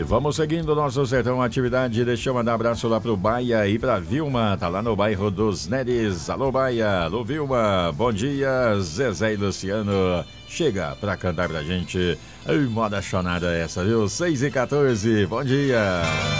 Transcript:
Vamos seguindo o nosso Sertão Atividade. Deixa eu mandar um abraço lá pro Baia e pra Vilma, tá lá no bairro dos Neres. Alô Baia, alô Vilma, bom dia. Zezé e Luciano chega pra cantar pra gente. Ai, moda chonada essa, viu? 6h14, bom dia.